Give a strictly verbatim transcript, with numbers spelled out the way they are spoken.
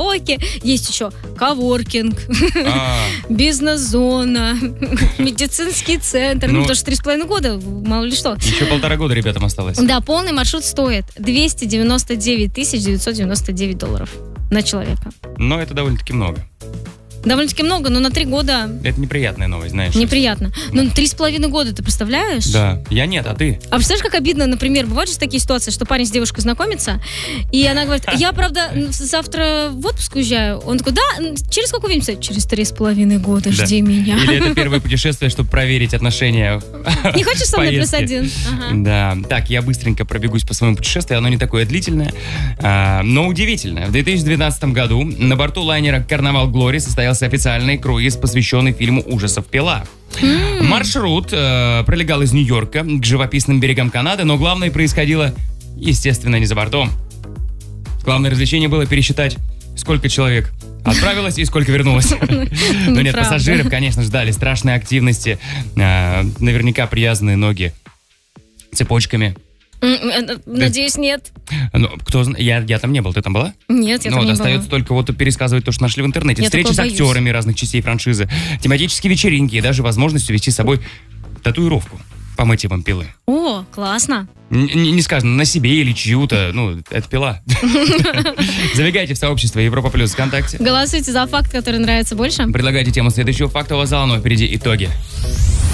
караоке, есть еще коворкинг, бизнес-зона, медицинский центр. Ну, потому что три с половиной года, мало ли что. Еще полтора года ребятам осталось. Да, полный маршрут стоит двести девяносто девять тысяч девятьсот девяносто девять долларов на человека. Но это довольно-таки много. Довольно-таки много, но на три года... Это неприятная новость, знаешь. Неприятно. Ну, на три с половиной года, ты представляешь? Да. Я нет, а ты? А представляешь, как обидно, например, бывают же такие ситуации, что парень с девушкой знакомится, и она говорит, я, правда, завтра в отпуск уезжаю. Он такой, да, через сколько увидимся? Через три с половиной года, да. жди меня. Или это первое путешествие, чтобы проверить отношения. Не хочешь со мной плюс один? Ага. Да. Так, я быстренько пробегусь по своему путешествию. Оно не такое длительное, но удивительное. В две тысячи двенадцатом году на борту лайнера «Карнавал Глори» состоялся официальный круиз, посвященный фильму ужасов «Пила». Mm. Маршрут э, пролегал из Нью-Йорка к живописным берегам Канады, но главное происходило, естественно, не за бортом. Главное развлечение было пересчитать, сколько человек отправилось и сколько вернулось. Но нет, пассажиров, конечно, ждали страшной активности, наверняка привязанные ноги цепочками. Надеюсь, нет. Ну, кто знает, я, я там не был, ты там была? Нет, я ну, там вот не остается была. только вот пересказывать то, что нашли в интернете. Я Встречи с актерами боюсь. разных частей франшизы, тематические вечеринки и даже возможность увезти с собой татуировку по мотивам пилы. О, классно. Н- не сказано на себе или чью-то, ну, это пила. Забегайте в сообщество Европа Плюс ВКонтакте. Голосуйте за факт, который нравится больше. Предлагайте тему следующего факта, у вас зала, но впереди итоги.